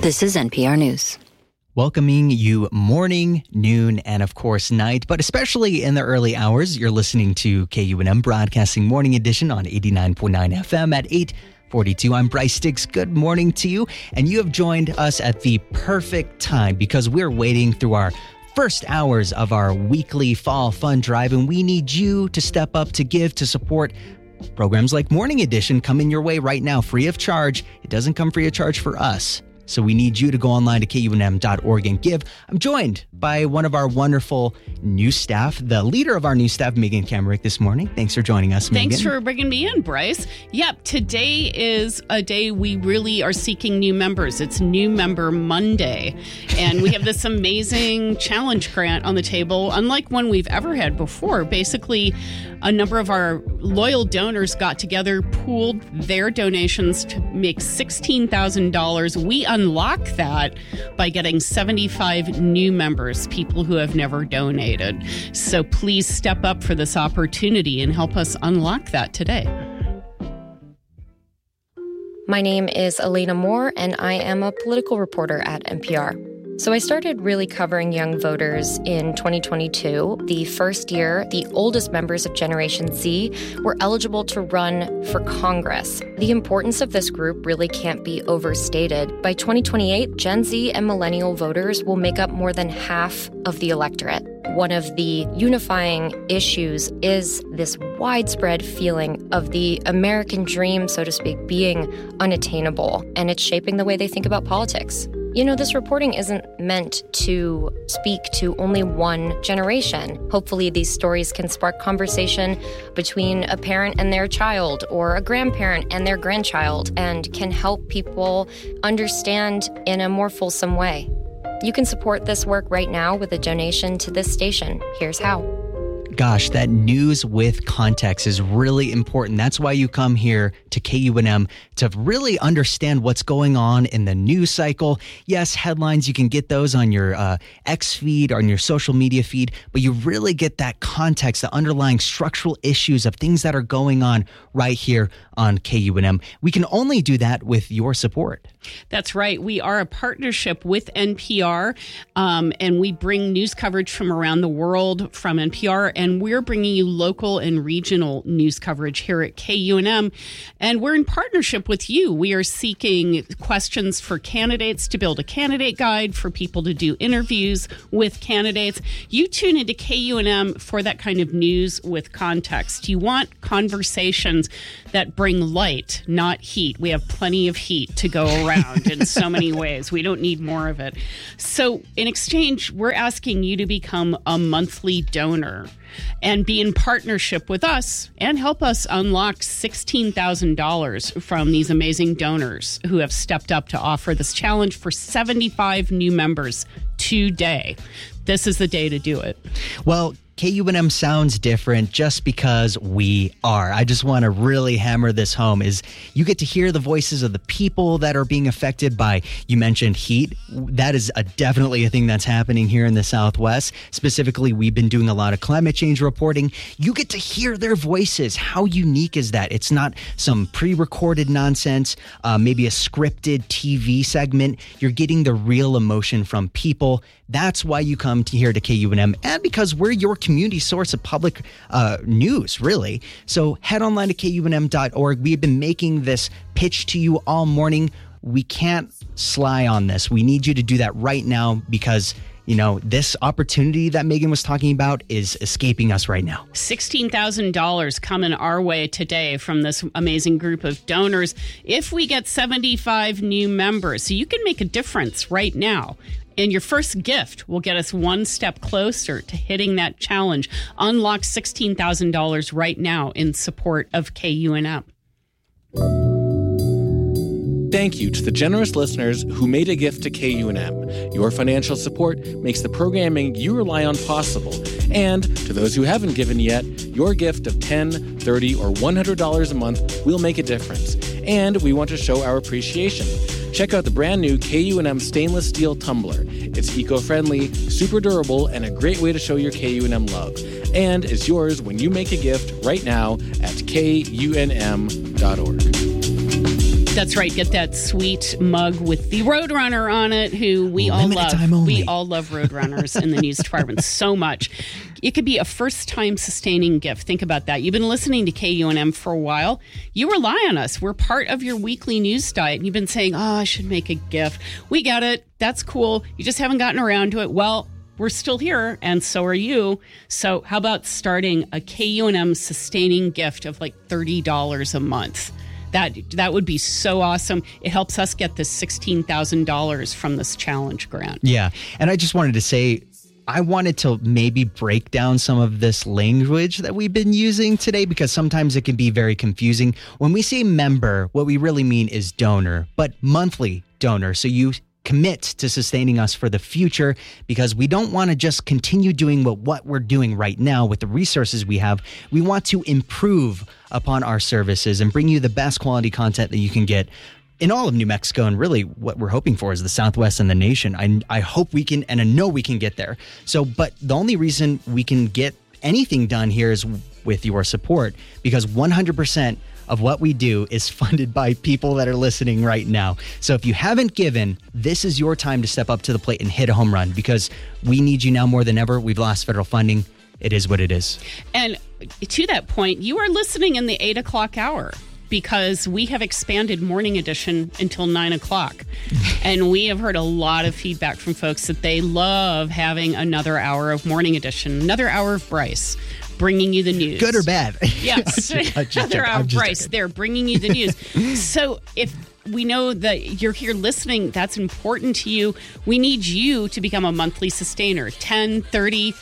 This is NPR News. Welcoming you morning, noon, and of course night, but especially in the early hours. You're listening to KUNM Broadcasting Morning Edition on 89.9 FM at 8:42. I'm Bryce Stiggs. Good morning to you. And you have joined us at the perfect time because we're waiting through our first hours of our weekly fall fun drive, and we need you to step up to give, to support programs like Morning Edition coming your way right now, free of charge. It doesn't come free of charge for us. So we need you to go online to KUNM.org and give. I'm joined by one of our wonderful news staff, the leader of our news staff, Megan Kamerick, this morning. Thanks for joining us, Megan. Thanks for bringing me in, Bryce. Yep, today is a day we really are seeking new members. It's New Member Monday. And we have this amazing challenge grant on the table, unlike one we've ever had before. Basically, a number of our loyal donors got together, pooled their donations to make $16,000. We unlock that by getting 75 new members, people who have never donated. So please step up for this opportunity and help us unlock that today. My name is Elena Moore, and I am a political reporter at NPR. So I started really covering young voters in 2022. The first year, the oldest members of Generation Z were eligible to run for Congress. The importance of this group really can't be overstated. By 2028, Gen Z and millennial voters will make up more than half of the electorate. One of the unifying issues is this widespread feeling of the American dream, so to speak, being unattainable, and it's shaping the way they think about politics. You know, this reporting isn't meant to speak to only one generation. Hopefully, these stories can spark conversation between a parent and their child or a grandparent and their grandchild and can help people understand in a more fulsome way. You can support this work right now with a donation to this station. Here's how. Gosh, that news with context is really important. That's why you come here to KUNM, to really understand what's going on in the news cycle. Yes, headlines, you can get those on your X feed or on your social media feed, but you really get that context, the underlying structural issues of things that are going on right here on KUNM. We can only do that with your support. That's right. We are a partnership with NPR, and we bring news coverage from around the world from NPR, and we're bringing you local and regional news coverage here at KUNM, and we're in partnership with you. We are seeking questions for candidates to build a candidate guide for people to do interviews with candidates. You tune into KUNM for that kind of news with context. You want conversations that bring light, not heat. We have plenty of heat to go around in so many ways. We don't need more of it. So in exchange, we're asking you to become a monthly donor and be in partnership with us and help us unlock $16,000 from these amazing donors who have stepped up to offer this challenge for 75 new members today. This is the day to do it. Well, KUNM sounds different just because we are. I just want to really hammer this home is you get to hear the voices of the people that are being affected by, you mentioned heat. That is definitely a thing that's happening here in the Southwest. Specifically, we've been doing a lot of climate change reporting. You get to hear their voices. How unique is that? It's not some pre-recorded nonsense, maybe a scripted TV segment. You're getting the real emotion from people. That's why you come here to KUNM, and because we're your community source of public news, really. So head online to KUNM.org. We've been making this pitch to you all morning. We can't sly on this. We need you to do that right now because, you know, this opportunity that Megan was talking about is escaping us right now. $16,000 coming our way today from this amazing group of donors if we get 75 new members. So you can make a difference right now. And your first gift will get us one step closer to hitting that challenge. Unlock $16,000 right now in support of KUNM. Thank you to the generous listeners who made a gift to KUNM. Your financial support makes the programming you rely on possible. And to those who haven't given yet, your gift of $10, $30, or $100 a month will make a difference. And we want to show our appreciation. Check out the brand new KUNM stainless steel tumbler. It's eco-friendly, super durable, and a great way to show your KUNM love. And is yours when you make a gift right now at KUNM.org. That's right. Get that sweet mug with the Roadrunner on it, who we all Limited love. time only. We all love Roadrunners in the news department so much. It could be a first-time sustaining gift. Think about that. You've been listening to KUNM for a while. You rely on us. We're part of your weekly news diet. And you've been saying, I should make a gift. We get it. That's cool. You just haven't gotten around to it. Well, we're still here, and so are you. So how about starting a KUNM sustaining gift of like $30 a month? That would be so awesome. It helps us get this $16,000 from this challenge grant. Yeah. And I just wanted to say, I wanted to maybe break down some of this language that we've been using today, because sometimes it can be very confusing. When we say member, what we really mean is donor, but monthly donor. So you commit to sustaining us for the future, because we don't want to just continue doing what we're doing right now with the resources we have. We want to improve upon our services and bring you the best quality content that you can get in all of New Mexico. And really what we're hoping for is the Southwest and the nation. I hope we can, and I know we can get there. So, but the only reason we can get anything done here is with your support, because 100% of what we do is funded by people that are listening right now. So if you haven't given, this is your time to step up to the plate and hit a home run, because we need you now more than ever. We've lost federal funding. It is what it is. And to that point, you are listening in the 8 o'clock hour, because we have expanded Morning Edition until 9 o'clock. And we have heard a lot of feedback from folks that they love having another hour of Morning Edition, another hour of Bryce bringing you the news. Good or bad? Yes. Another hour of Bryce. They're bringing you the news. So if we know that you're here listening, that's important to you. We need you to become a monthly sustainer. $10, $30,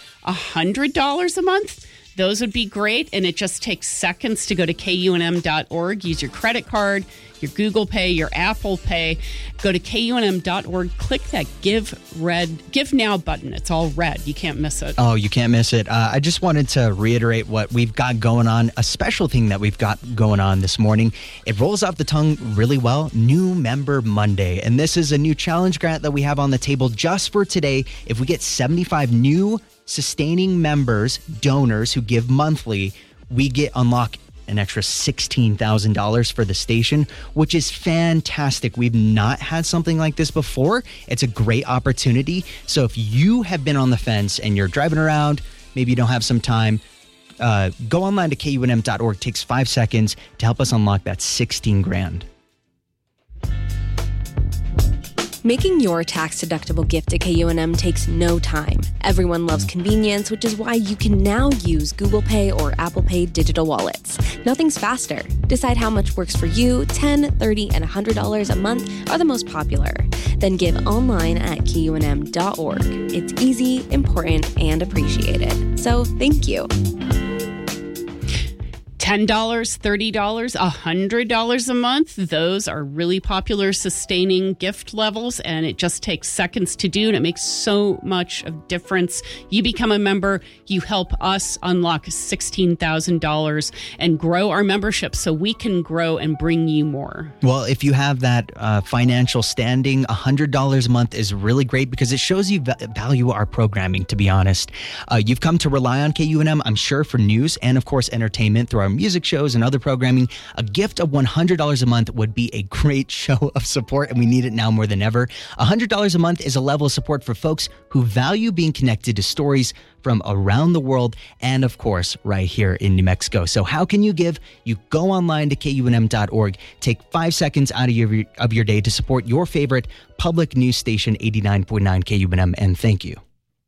$100 a month. Those would be great. And it just takes seconds to go to KUNM.org. Use your credit card, your Google Pay, your Apple Pay. Go to KUNM.org. Click that Give Now button. It's all red. You can't miss it. Oh, you can't miss it. I just wanted to reiterate what we've got going on. A special thing that we've got going on this morning. It rolls off the tongue really well. New Member Monday. And this is a new challenge grant that we have on the table just for today. If we get 75 new sustaining members, donors who give monthly, we unlock an extra $16,000 for the station, which is fantastic. We've not had something like this before. It's a great opportunity. So if you have been on the fence and you're driving around, maybe you don't have some time, go online to KUNM.org. It takes 5 seconds to help us unlock that $16,000. Making your tax-deductible gift to KUNM takes no time. Everyone loves convenience, which is why you can now use Google Pay or Apple Pay digital wallets. Nothing's faster. Decide how much works for you. $10, $30, and $100 a month are the most popular. Then give online at KUNM.org. It's easy, important, and appreciated. So thank you. $10, $30, $100 a month. Those are really popular sustaining gift levels, and it just takes seconds to do, and it makes so much of difference. You become a member, you help us unlock $16,000 and grow our membership so we can grow and bring you more. Well, if you have that financial standing, $100 a month is really great, because it shows you value our programming, to be honest. You've come to rely on KUNM, I'm sure, for news and, of course, entertainment through our music shows and other programming. A gift of $100 a month would be a great show of support, and we need it now more than ever. $100 a month is a level of support for folks who value being connected to stories from around the world and, of course, right here in New Mexico. So how can you give? You go online to KUNM.org, take 5 seconds out of your day to support your favorite public news station, 89.9 KUNM, and thank you.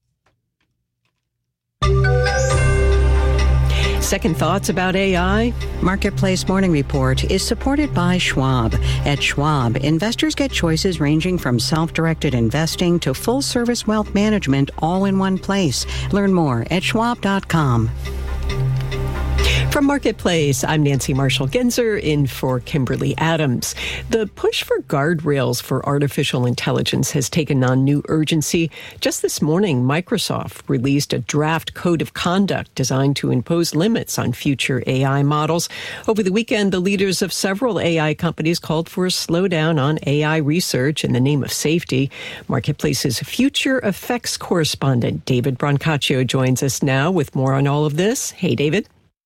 Second thoughts about AI? Marketplace Morning Report is supported by Schwab. At Schwab, investors get choices ranging from self-directed investing to full-service wealth management all in one place. Learn more at schwab.com. From Marketplace, I'm Nancy Marshall-Genzer in for Kimberly Adams. The push for guardrails for artificial intelligence has taken on new urgency. Just this morning, Microsoft released a draft code of conduct designed to impose limits on future AI models. Over the weekend, the leaders of several AI companies called for a slowdown on AI research in the name of safety. Marketplace's future effects correspondent, David Brancaccio, joins us now with more on all of this. Hey, David.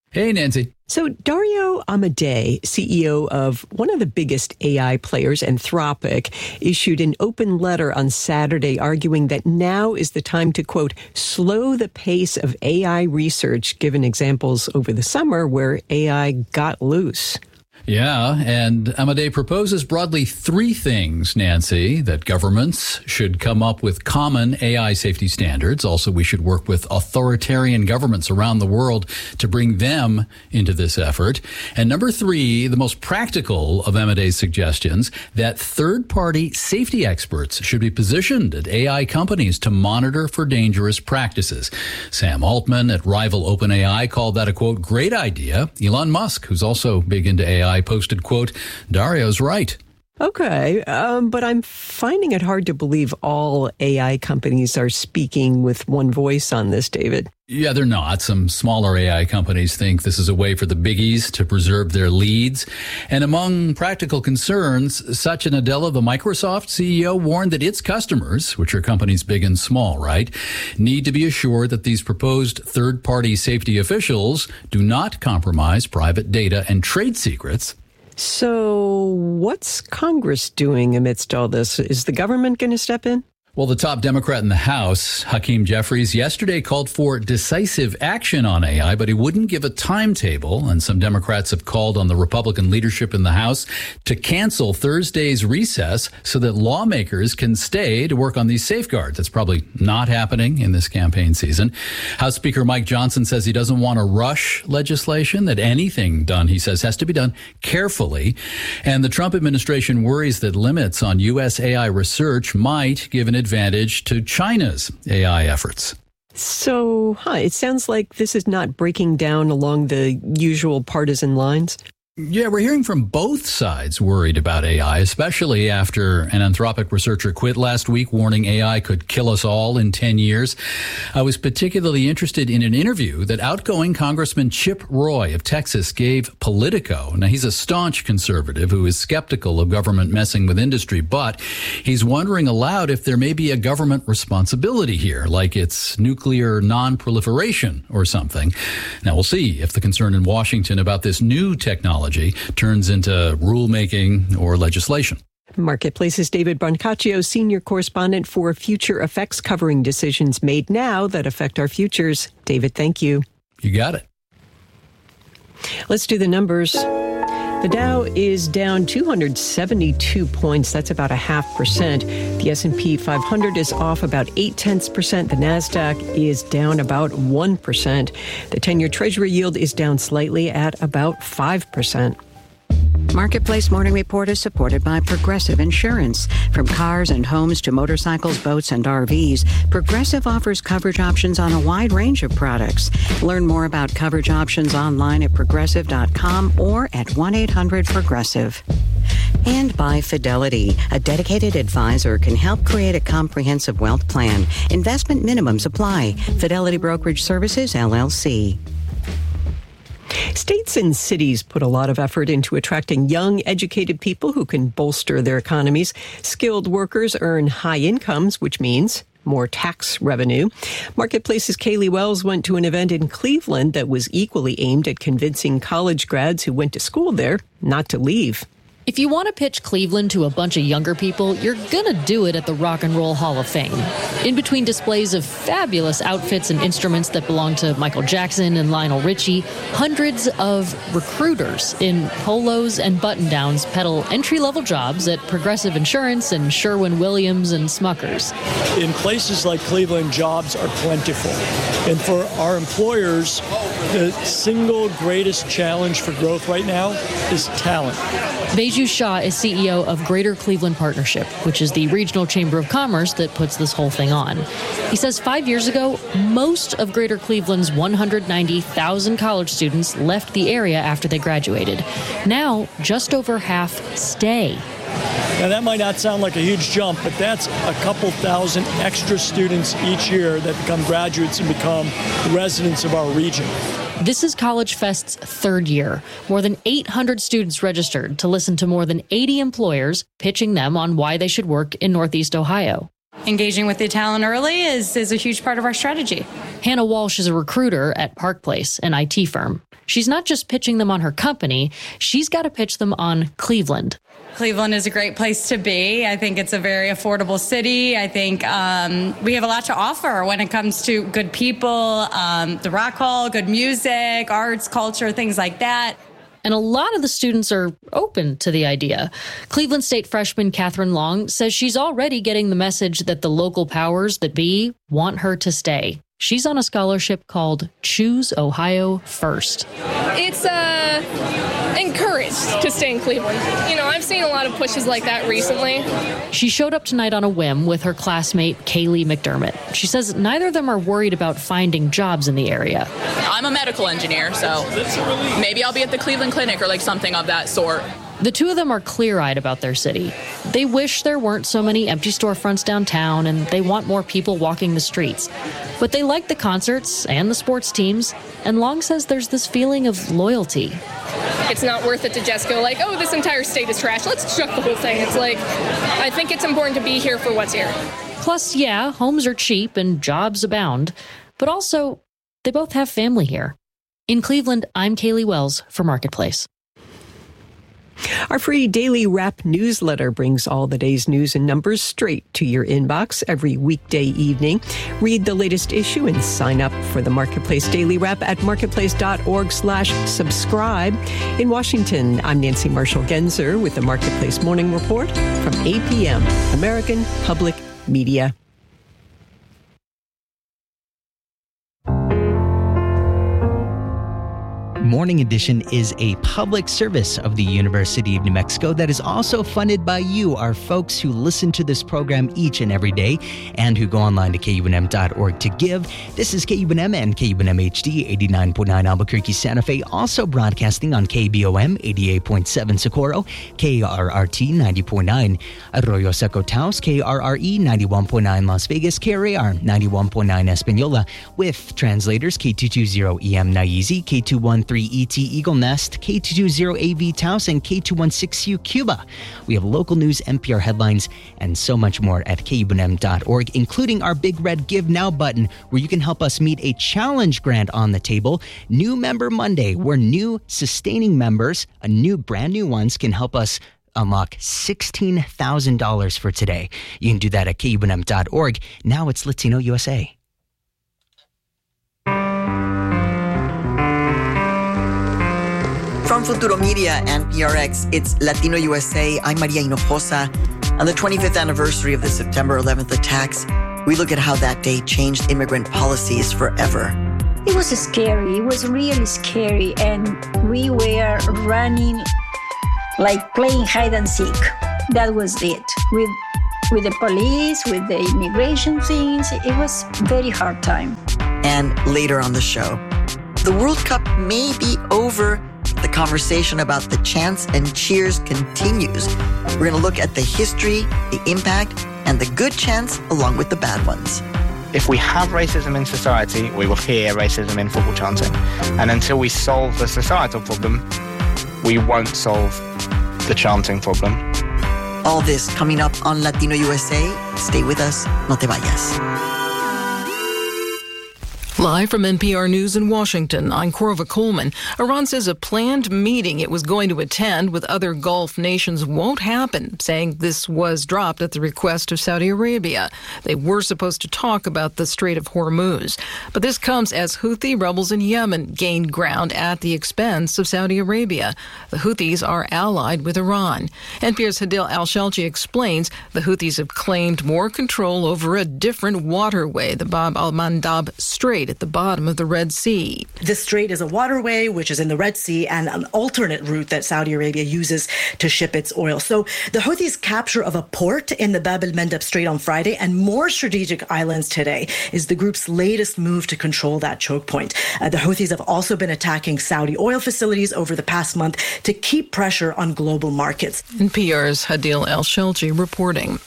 Hey, Nancy. So Dario Amodei, CEO of one of the biggest AI players, Anthropic, issued an open letter on Saturday arguing that now is the time to, quote, slow the pace of AI research, given examples over the summer where AI got loose. Yeah, and Amodei proposes broadly 3 things, Nancy: that governments should come up with common AI safety standards. Also, we should work with authoritarian governments around the world to bring them into this effort. And number 3, the most practical of Amodei's suggestions, that third-party safety experts should be positioned at AI companies to monitor for dangerous practices. Sam Altman at rival OpenAI called that a, quote, great idea. Elon Musk, who's also big into AI, posted, quote, Dario's right. Okay, but I'm finding it hard to believe all AI companies are speaking with one voice on this, David. Yeah, they're not. Some smaller AI companies think this is a way for the biggies to preserve their leads. And among practical concerns, Satya Nadella, the Microsoft CEO, warned that its customers, which are companies big and small, right, need to be assured that these proposed third-party safety officials do not compromise private data and trade secrets. So what's Congress doing amidst all this? Is the government going to step in? Well, the top Democrat in the House, Hakeem Jeffries, yesterday called for decisive action on AI, but he wouldn't give a timetable. And some Democrats have called on the Republican leadership in the House to cancel Thursday's recess so that lawmakers can stay to work on these safeguards. That's probably not happening in this campaign season. House Speaker Mike Johnson says he doesn't want to rush legislation, that anything done, he says, has to be done carefully. And the Trump administration worries that limits on U.S. AI research might give an advantage to China's AI efforts. So, it sounds like this is not breaking down along the usual partisan lines. Yeah, we're hearing from both sides worried about AI, especially after an Anthropic researcher quit last week, warning AI could kill us all in 10 years. I was particularly interested in an interview that outgoing Congressman Chip Roy of Texas gave Politico. Now, he's a staunch conservative who is skeptical of government messing with industry, but he's wondering aloud if there may be a government responsibility here, like it's nuclear non-proliferation or something. Now, we'll see if the concern in Washington about this new technology turns into rulemaking or legislation. Marketplace's David Brancaccio, senior correspondent for Future Effects, covering decisions made now that affect our futures. David, thank you. You got it. Let's do the numbers. The Dow is down 272 points. That's about 0.5%. The S&P 500 is off about 0.8%. The Nasdaq is down about 1%. The 10-year Treasury yield is down slightly at about 5%. Marketplace Morning Report is supported by Progressive Insurance. From cars and homes to motorcycles, boats, and RVs, Progressive offers coverage options on a wide range of products. Learn more about coverage options online at progressive.com or at 1-800-PROGRESSIVE. And by Fidelity, a dedicated advisor can help create a comprehensive wealth plan. Investment minimums apply. Fidelity Brokerage Services, LLC. States and cities put a lot of effort into attracting young, educated people who can bolster their economies. Skilled workers earn high incomes, which means more tax revenue. Marketplace's Kaylee Wells went to an event in Cleveland that was equally aimed at convincing college grads who went to school there not to leave. If you want to pitch Cleveland to a bunch of younger people, you're going to do it at the Rock and Roll Hall of Fame. In between displays of fabulous outfits and instruments that belong to Michael Jackson and Lionel Richie, hundreds of recruiters in polos and button-downs peddle entry-level jobs at Progressive Insurance and Sherwin-Williams and Smuckers. In places like Cleveland, jobs are plentiful. And for our employers, the single greatest challenge for growth right now is talent. Beju Shah is CEO of Greater Cleveland Partnership, which is the regional chamber of commerce that puts this whole thing on. He says 5 years ago, most of Greater Cleveland's 190,000 college students left the area after they graduated. Now, just over half stay. Now, that might not sound like a huge jump, but that's a couple thousand extra students each year that become graduates and become residents of our region. This is College Fest's third year. More than 800 students registered to listen to more than 80 employers pitching them on why they should work in Northeast Ohio. Engaging with the talent early is a huge part of our strategy. Hannah Walsh is a recruiter at Park Place, an IT firm. She's not just pitching them on her company, she's got to pitch them on Cleveland. Cleveland is a great place to be. I think it's a very affordable city. I think we have a lot to offer when it comes to good people, the Rock Hall, good music, arts, culture, things like that. And a lot of the students are open to the idea. Cleveland State freshman Catherine Long says she's already getting the message that the local powers that be want her to stay. She's on a scholarship called Choose Ohio First. It's encouraged to stay in Cleveland. You know, I've seen a lot of pushes like that recently. She showed up tonight on a whim with her classmate, Kaylee McDermott. She says neither of them are worried about finding jobs in the area. I'm a medical engineer, so maybe I'll be at the Cleveland Clinic or like something of that sort. The two of them are clear-eyed about their city. They wish there weren't so many empty storefronts downtown, and they want more people walking the streets. But they like the concerts and the sports teams, and Long says there's this feeling of loyalty. It's not worth it to just go like, oh, this entire state is trash. Let's chuck the whole thing. It's like, I think it's important to be here for what's here. Plus, yeah, homes are cheap and jobs abound. But also, they both have family here. In Cleveland, I'm Kaylee Wells for Marketplace. Our free daily wrap newsletter brings all the day's news and numbers straight to your inbox every weekday evening. Read the latest issue and sign up for the Marketplace Daily Wrap at marketplace.org/subscribe. In Washington, I'm Nancy Marshall-Genzer with the Marketplace Morning Report from APM, American Public Media. Morning Edition is a public service of the University of New Mexico that is also funded by you, our folks who listen to this program each and every day and who go online to KUNM.org to give. This is KUNM and KUNM HD 89.9 Albuquerque, Santa Fe, also broadcasting on KBOM 88.7 Socorro, KRRT 90.9 Arroyo Seco Taos, KRRE 91.9 Las Vegas, KRAR 91.9 Espanola, with translators K220EM Naizi, K213 ET Eagle Nest, K220AV Taos, and K216U Cuba. We have local news, NPR headlines, and so much more at KUNM.org, including our big red Give Now button, where you can help us meet a challenge grant on the table. New Member Monday, where new sustaining members, brand new ones, can help us unlock $16,000 for today. You can do that at KUNM.org. Now it's Latino USA. From Futuro Media and PRX, it's Latino USA. I'm Maria Hinojosa. On the 25th anniversary of the September 11th attacks, we look at how that day changed immigrant policies forever. It was scary. It was really scary. And we were running like playing hide and seek. That was it. With the police, with the immigration things, it was a very hard time. And later on the show, the World Cup may be over. The conversation about the chants and cheers continues. We're going to look at the history, the impact, and the good chants along with the bad ones. If we have racism in society, we will hear racism in football chanting. And until we solve the societal problem, we won't solve the chanting problem. All this coming up on Latino USA. Stay with us. No te vayas. Live from NPR News in Washington, I'm Corva Coleman. Iran says a planned meeting it was going to attend with other Gulf nations won't happen, saying this was dropped at the request of Saudi Arabia. They were supposed to talk about the Strait of Hormuz. But this comes as Houthi rebels in Yemen gained ground at the expense of Saudi Arabia. The Houthis are allied with Iran. NPR's Hadil Al-Shalchi explains the Houthis have claimed more control over a different waterway, the Bab al-Mandab Strait, at the bottom of the Red Sea. This strait is a waterway which is in the Red Sea and an alternate route that Saudi Arabia uses to ship its oil. So the Houthis' capture of a port in the Bab al-Mandab Strait on Friday and more strategic islands today is the group's latest move to control that choke point. The Houthis have also been attacking Saudi oil facilities over the past month to keep pressure on global markets. NPR's Hadil Al-Shalchi reporting.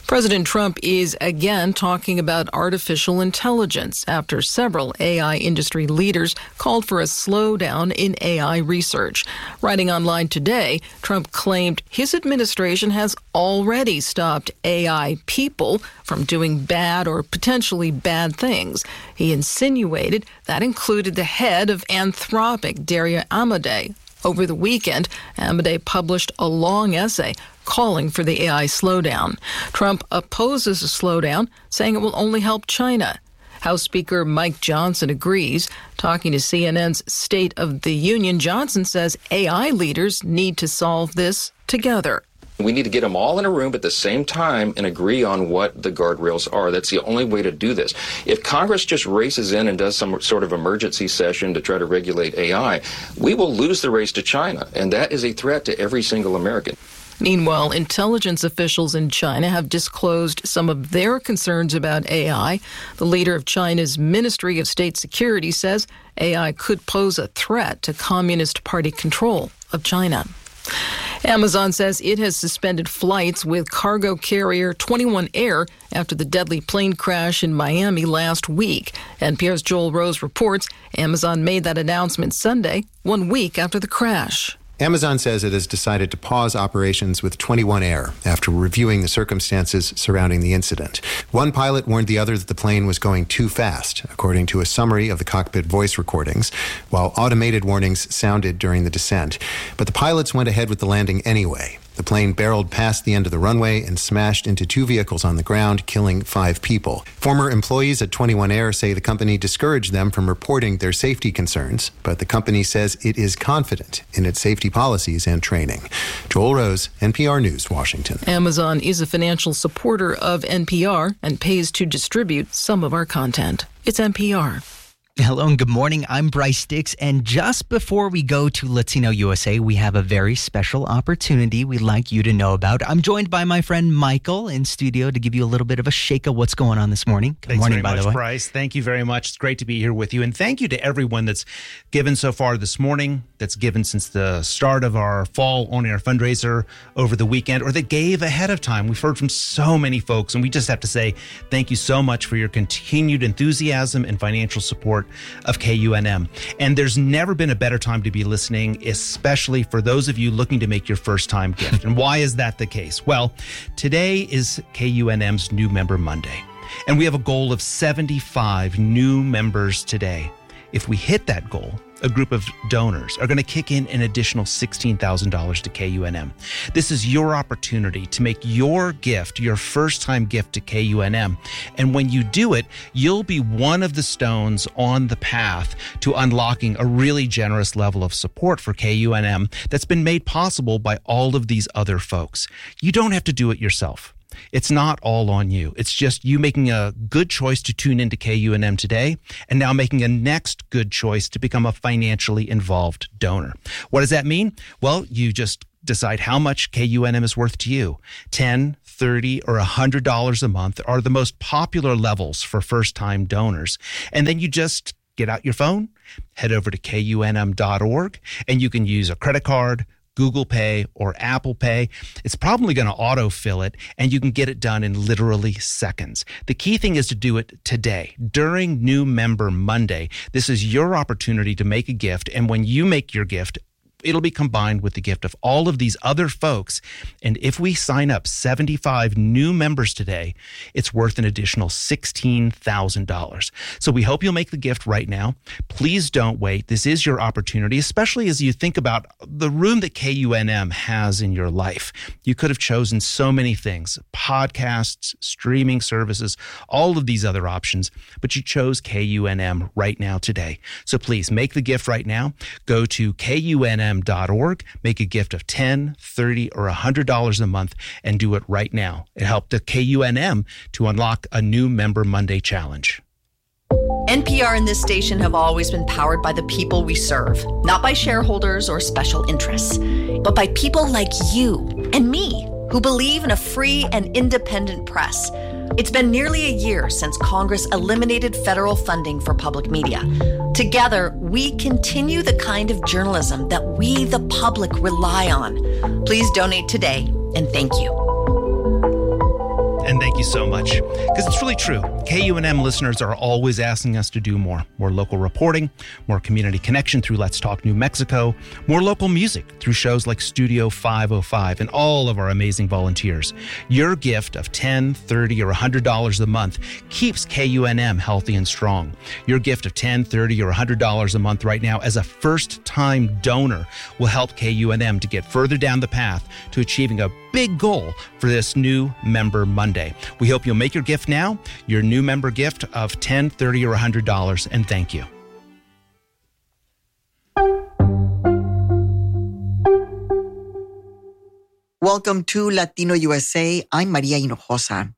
President Trump is again talking about artificial intelligence after several AI industry leaders called for a slowdown in AI research. Writing online today, Trump claimed his administration has already stopped AI people from doing bad or potentially bad things. He insinuated that included the head of Anthropic, Daria Amodei. Over the weekend, Amodei published a long essay calling for the AI slowdown. Trump opposes a slowdown, saying it will only help China. House Speaker Mike Johnson agrees. Talking to CNN's State of the Union, Johnson says AI leaders need to solve this together. We need to get them all in a room at the same time and agree on what the guardrails are. That's the only way to do this. If Congress just races in and does some sort of emergency session to try to regulate AI, we will lose the race to China, and that is a threat to every single American. Meanwhile, intelligence officials in China have disclosed some of their concerns about AI. The leader of China's Ministry of State Security says AI could pose a threat to Communist Party control of China. Amazon says it has suspended flights with cargo carrier 21 Air after the deadly plane crash in Miami last week. NPR's Joel Rose reports Amazon made that announcement Sunday, 1 week after the crash. Amazon says it has decided to pause operations with 21 Air after reviewing the circumstances surrounding the incident. One pilot warned the other that the plane was going too fast, according to a summary of the cockpit voice recordings, while automated warnings sounded during the descent. But the pilots went ahead with the landing anyway. The plane barreled past the end of the runway and smashed into two vehicles on the ground, killing 5 people. Former employees at 21 Air say the company discouraged them from reporting their safety concerns, but the company says it is confident in its safety policies and training. Joel Rose, NPR News, Washington. Amazon is a financial supporter of NPR and pays to distribute some of our content. It's NPR. Hello and good morning. I'm Bryce Dix, and just before we go to Latino USA, we have a very special opportunity we'd like you to know about. I'm joined by my friend Michael in studio to give you a little bit of a shake of what's going on this morning. Good morning, by the way. Thanks very much, Bryce. Thank you very much. It's great to be here with you, and thank you to everyone that's given so far this morning, that's given since the start of our fall on-air fundraiser over the weekend, or that gave ahead of time. We've heard from so many folks, and we just have to say thank you so much for your continued enthusiasm and financial support of KUNM. And there's never been a better time to be listening, especially for those of you looking to make your first time gift. And why is that the case? Well, today is KUNM's New Member Monday, and we have a goal of 75 new members today. If we hit that goal, a group of donors are going to kick in an additional $16,000 to KUNM. This is your opportunity to make your gift, your first-time gift to KUNM. And when you do it, you'll be one of the stones on the path to unlocking a really generous level of support for KUNM that's been made possible by all of these other folks. You don't have to do it yourself. It's not all on you. It's just you making a good choice to tune into KUNM today, and now making a next good choice to become a financially involved donor. What does that mean? Well, you just decide how much KUNM is worth to you. $10, $30, or $100 a month are the most popular levels for first-time donors. And then you just get out your phone, head over to KUNM.org, and you can use a credit card, Google Pay, or Apple Pay. It's probably going to autofill it, and you can get it done in literally seconds. The key thing is to do it today, during New Member Monday. This is your opportunity to make a gift, and when you make your gift, it'll be combined with the gift of all of these other folks. And if we sign up 75 new members today, it's worth an additional $16,000. So we hope you'll make the gift right now. Please don't wait. This is your opportunity, especially as you think about the room that KUNM has in your life. You could have chosen so many things, podcasts, streaming services, all of these other options, but you chose KUNM right now today. So please make the gift right now. Go to KUNM.org, make a gift of $10, $30, or $100 a month, and do it right now. It helped the KUNM to unlock a New Member Monday challenge. NPR and this station have always been powered by the people we serve, not by shareholders or special interests, but by people like you and me who believe in a free and independent press. It's been nearly a year since Congress eliminated federal funding for public media. Together, we continue the kind of journalism that we, the public, rely on. Please donate today, and thank you. And you so much, because it's really true. KUNM listeners are always asking us to do more local reporting, more community connection through Let's Talk New Mexico, more local music through shows like Studio 505, and all of our amazing volunteers. Your gift of $10, $30, or $100 a month keeps KUNM healthy and strong. Your gift of $10, $30, or $100 a month right now as a first-time donor will help KUNM to get further down the path to achieving a big goal for this new Member Monday. We hope you'll make your gift now, your new member gift of $10, $30, or $100, and thank you. Welcome to Latino USA. I'm Maria Hinojosa.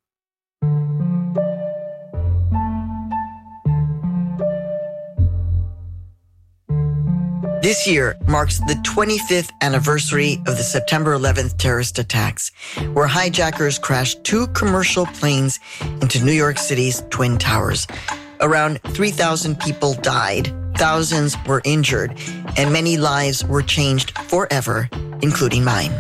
This year marks the 25th anniversary of the September 11th terrorist attacks, where hijackers crashed 2 commercial planes into New York City's Twin Towers. Around 3,000 people died, thousands were injured, and many lives were changed forever, including mine.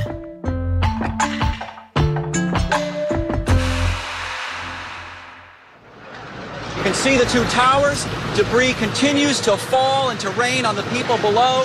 You can see the 2 towers. Debris continues to fall and to rain on the people below.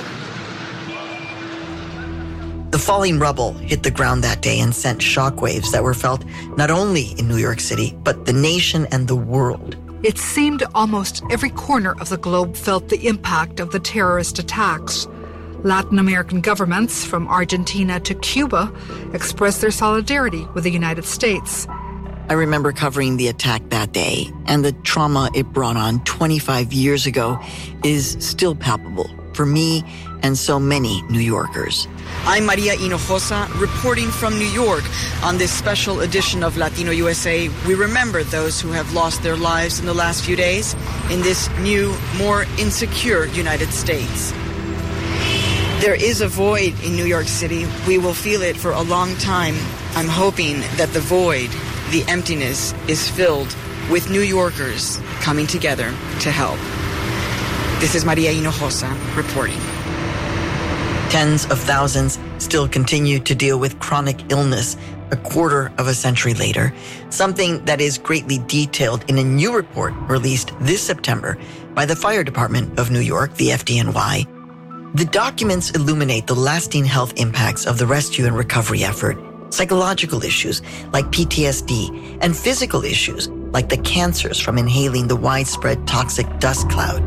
The falling rubble hit the ground that day and sent shockwaves that were felt not only in New York City, but the nation and the world. It seemed almost every corner of the globe felt the impact of the terrorist attacks. Latin American governments, from Argentina to Cuba, expressed their solidarity with the United States. I remember covering the attack that day, and the trauma it brought on 25 years ago is still palpable for me and so many New Yorkers. I'm Maria Hinojosa, reporting from New York. On this special edition of Latino USA, we remember those who have lost their lives in the last few days in this new, more insecure United States. There is a void in New York City. We will feel it for a long time. I'm hoping that the void, the emptiness, is filled with New Yorkers coming together to help. This is Maria Hinojosa reporting. Tens of thousands still continue to deal with chronic illness a quarter of a century later, something that is greatly detailed in a new report released this September by the Fire Department of New York, the FDNY. The documents illuminate the lasting health impacts of the rescue and recovery effort, psychological issues like PTSD, and physical issues like the cancers from inhaling the widespread toxic dust cloud.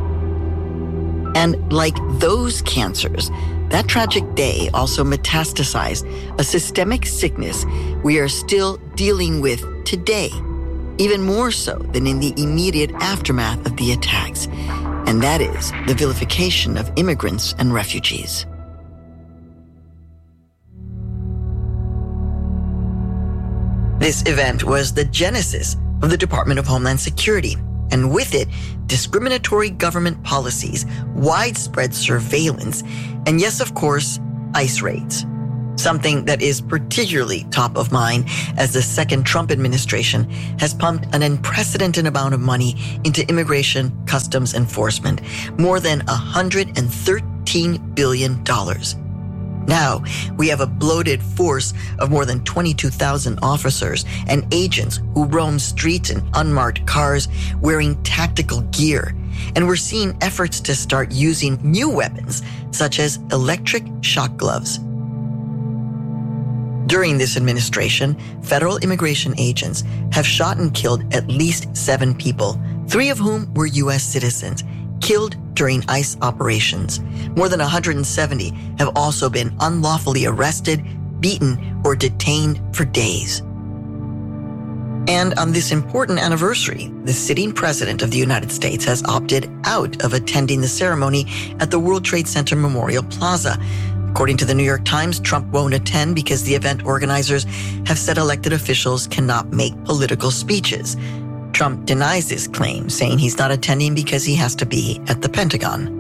And like those cancers, that tragic day also metastasized a systemic sickness we are still dealing with today, even more so than in the immediate aftermath of the attacks, and that is the vilification of immigrants and refugees. This event was the genesis of the Department of Homeland Security, and with it, discriminatory government policies, widespread surveillance, and yes, of course, ICE raids. Something that is particularly top of mind as the second Trump administration has pumped an unprecedented amount of money into immigration customs enforcement, more than $113 billion. Now, we have a bloated force of more than 22,000 officers and agents who roam streets in unmarked cars wearing tactical gear. And we're seeing efforts to start using new weapons, such as electric shock gloves. During this administration, federal immigration agents have shot and killed at least 7 people, 3 of whom were U.S. citizens, killed during ICE operations. More than 170 have also been unlawfully arrested, beaten, or detained for days. And on this important anniversary, the sitting president of the United States has opted out of attending the ceremony at the World Trade Center Memorial Plaza. According to the New York Times, Trump won't attend because the event organizers have said elected officials cannot make political speeches. Trump denies this claim, saying he's not attending because he has to be at the Pentagon.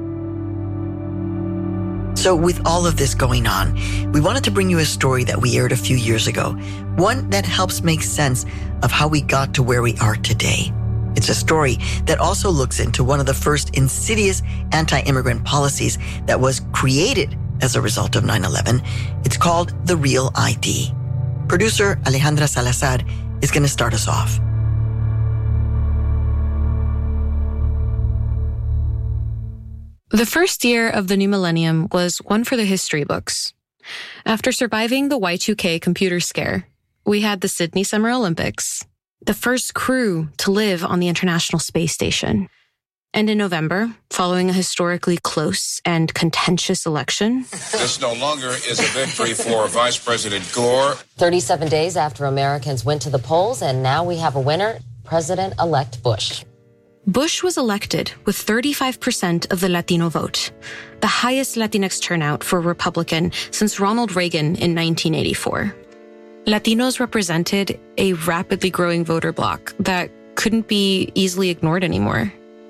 So with all of this going on, we wanted to bring you a story that we aired a few years ago, one that helps make sense of how we got to where we are today. It's a story that also looks into one of the first insidious anti-immigrant policies that was created as a result of 9/11. It's called the Real ID. Producer Alejandra Salazar is going to start us off. The first year of the new millennium was one for the history books. After surviving the Y2K computer scare, we had the Sydney Summer Olympics, the first crew to live on the International Space Station. And in November, following a historically close and contentious election, this no longer is a victory for Vice President Gore. 37 days after Americans went to the polls, and now we have a winner, President-elect Bush. Bush was elected with 35% of the Latino vote, the highest Latinx turnout for a Republican since Ronald Reagan in 1984. Latinos represented a rapidly growing voter bloc that couldn't be easily ignored anymore.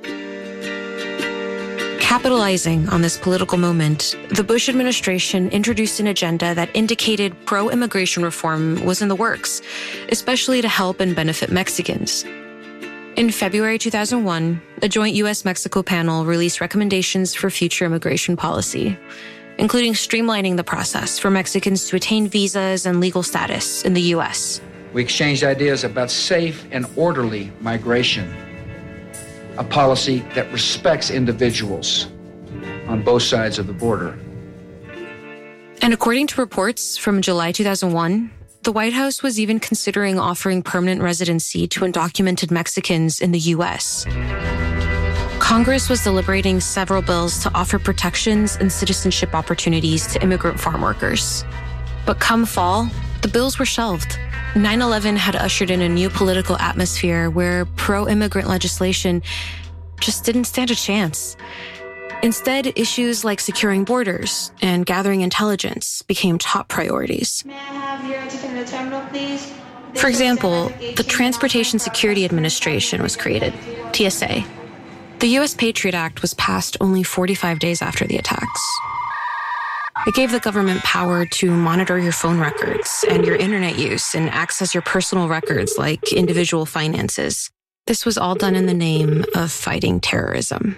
Capitalizing on this political moment, the Bush administration introduced an agenda that indicated pro-immigration reform was in the works, especially to help and benefit Mexicans. In February 2001, a joint U.S.-Mexico panel released recommendations for future immigration policy, including streamlining the process for Mexicans to attain visas and legal status in the U.S. We exchanged ideas about safe and orderly migration, a policy that respects individuals on both sides of the border. And according to reports from July 2001, the White House was even considering offering permanent residency to undocumented Mexicans in the U.S. Congress was deliberating several bills to offer protections and citizenship opportunities to immigrant farm workers. But come fall, the bills were shelved. 9/11 had ushered in a new political atmosphere where pro-immigrant legislation just didn't stand a chance. Instead, issues like securing borders and gathering intelligence became top priorities. May I have your ticket in the terminal, please? For example, the Transportation Security Administration was created, TSA. The U.S. Patriot Act was passed only 45 days after the attacks. It gave the government power to monitor your phone records and your internet use and access your personal records like individual finances. This was all done in the name of fighting terrorism.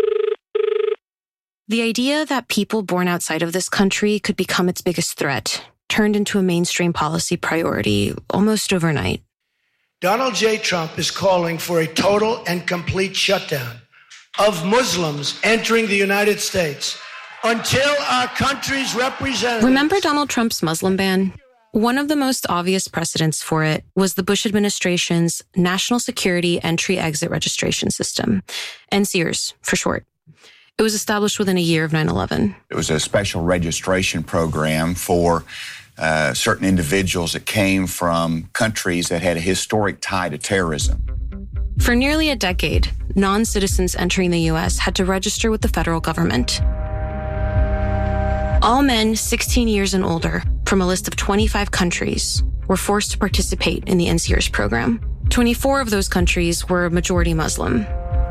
The idea that people born outside of this country could become its biggest threat turned into a mainstream policy priority almost overnight. Donald J. Trump is calling for a total and complete shutdown of Muslims entering the United States until our country's representatives... Remember Donald Trump's Muslim ban? One of the most obvious precedents for it was the Bush administration's National Security Entry-Exit Registration System, NSEERS for short. It was established within a year of 9/11. It was a special registration program for certain individuals that came from countries that had a historic tie to terrorism. For nearly a decade, non-citizens entering the U.S. had to register with the federal government. All men 16 years and older from a list of 25 countries were forced to participate in the NSEERS program. 24 of those countries were majority Muslim.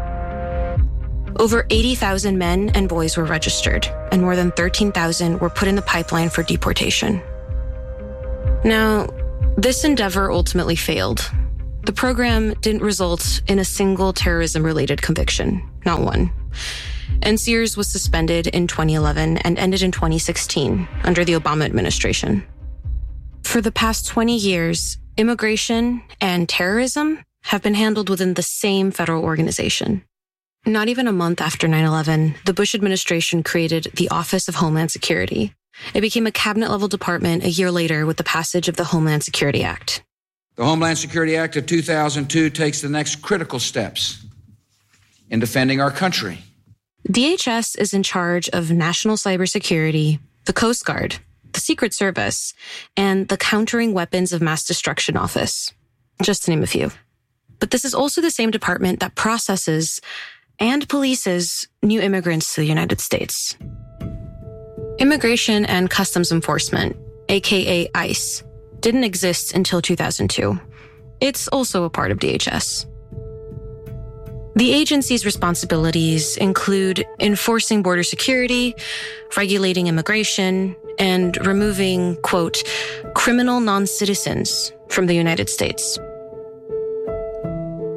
Over 80,000 men and boys were registered, and more than 13,000 were put in the pipeline for deportation. Now, this endeavor ultimately failed. The program didn't result in a single terrorism-related conviction, not one. NSEERS was suspended in 2011 and ended in 2016 under the Obama administration. For the past 20 years, immigration and terrorism have been handled within the same federal organization. Not even a month after 9/11, the Bush administration created the Office of Homeland Security. It became a cabinet-level department a year later with the passage of the Homeland Security Act. The Homeland Security Act of 2002 takes the next critical steps in defending our country. DHS is in charge of national cybersecurity, the Coast Guard, the Secret Service, and the Countering Weapons of Mass Destruction Office, just to name a few. But this is also the same department that processes and polices new immigrants to the United States. Immigration and Customs Enforcement, aka ICE, didn't exist until 2002. It's also a part of DHS. The agency's responsibilities include enforcing border security, regulating immigration, and removing, quote, criminal non-citizens from the United States.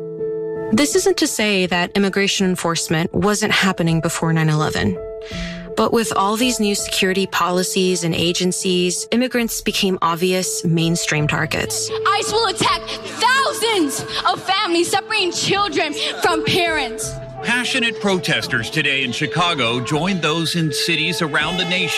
This isn't to say that immigration enforcement wasn't happening before 9/11, But with all these new security policies and agencies, immigrants became obvious mainstream targets. ICE will attack thousands of families, separating children from parents. Passionate protesters today in Chicago joined those in cities around the nation